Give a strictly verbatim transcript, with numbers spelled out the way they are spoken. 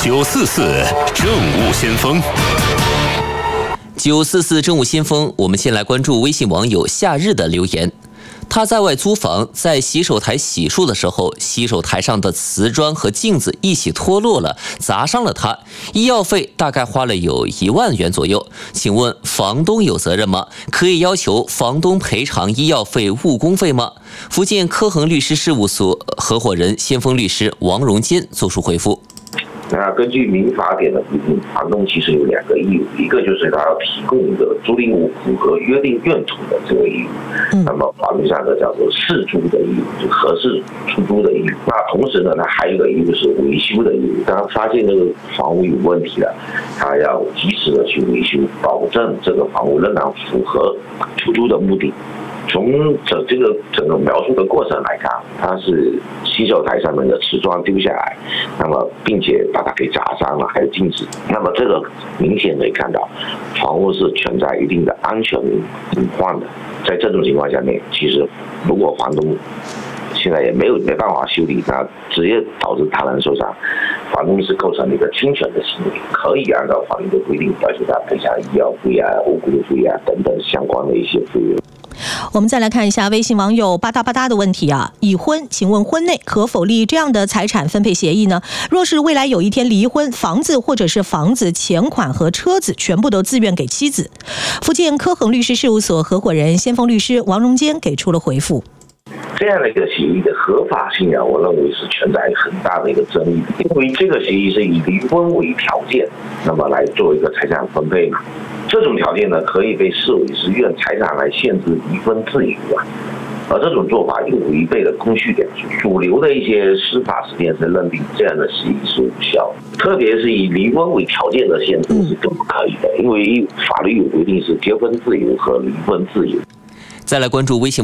九四四政务先锋。 九四四政务先锋，我们先来关注微信网友夏日的留言。他在外租房，在洗手台洗漱的时候，洗手台上的瓷砖和镜子一起脱落了，砸伤了他，医药费大概花了有一万元左右。请问房东有责任吗？可以要求房东赔偿医药费、误工费吗？福建科恒律师事务所合伙人、先锋律师王荣坚作出回复。 那根据民法典的规定，房东其实有两个义务，一个就是他要提供一个租赁物符合约定用途的这个义务，那么法律上的叫做适租的义务，就合适出租的义务。那同时呢，他还有一个义务是维修的义务，当发现这个房屋有问题了，他要及时的去维修，保证这个房屋仍然符合出租的目的。从这这个整个描述的过程来看，它是洗手台上面的瓷砖丢下来，那么并且把它给砸伤了，还有镜子。那么这个明显可以看到，房屋是存在一定的安全隐患的。在这种情况下面，其实如果房东现在也没有没办法修理，那直接导致他人受伤，房东是构成了一个侵权的行为，可以按照法律的规定要求他赔偿医药费啊、误工费啊等等相关的一些费用。 我们再来看一下微信网友吧嗒吧嗒的问题啊，已婚，请问婚内可否立这样的财产分配协议呢？若是未来有一天离婚，房子或者是房子、钱款和车子全部都自愿给妻子。福建科恒律师事务所合伙人、先锋律师王荣坚给出了回复。 这样的一个协议的合法性啊，我认为是存在很大的一个争议，因为这个协议是以离婚为条件，那么来做一个财产分配嘛。这种条件呢，可以被视为是用财产来限制离婚自由啊，而这种做法又违背了公序良俗。主流的一些司法实践是认定这样的协议是无效的，特别是以离婚为条件的限制是更不可以的，因为法律有规定是结婚自由和离婚自由。 再来关注微信